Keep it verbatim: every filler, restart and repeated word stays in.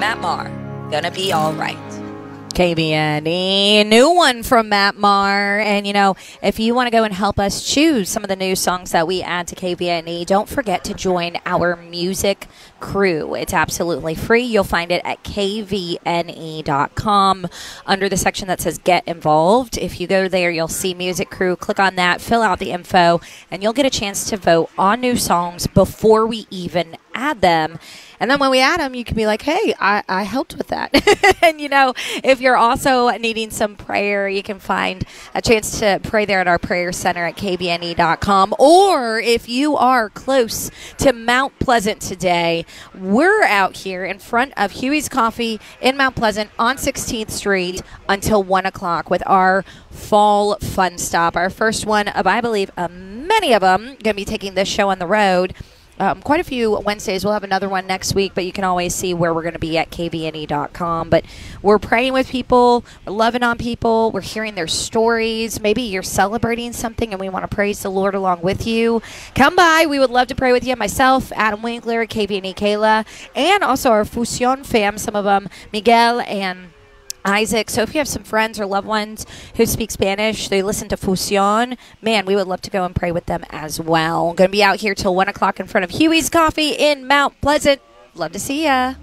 Matt Maher, Gonna Be All Right. K B N E, new one from Matt Maher. And, you know, if you want to go and help us choose some of the new songs that we add to K B N E, don't forget to join our music crew. It's absolutely free. You'll find it at K V N E dot com under the section that says Get Involved. If you go there, you'll see Music Crew. Click on that, fill out the info, and you'll get a chance to vote on new songs before we even add them. And then when we add them, you can be like, hey, I, I helped with that. And, you know, if you're also needing some prayer, you can find a chance to pray there at our prayer center at K B N E dot com. Or if you are close to Mount Pleasant today, we're out here in front of Huey's Coffee in Mount Pleasant on sixteenth Street until one o'clock with our fall fun stop. Our first one of, I believe, uh, many of them going to be taking this show on the road. Um, quite a few Wednesdays. We'll have another one next week, but you can always see where we're going to be at K V N E dot com. But we're praying with people. We're loving on people. We're hearing their stories. Maybe you're celebrating something and we want to praise the Lord along with you. Come by. We would love to pray with you. Myself, Adam Winkler, K V N E Kayla, and also our Fusion fam, some of them, Miguel and Isaac. So if you have some friends or loved ones who speak Spanish, they listen to Fusion, man, we would love to go and pray with them as well. Going to be out here till one o'clock in front of Huey's Coffee in Mount Pleasant. Love to see ya.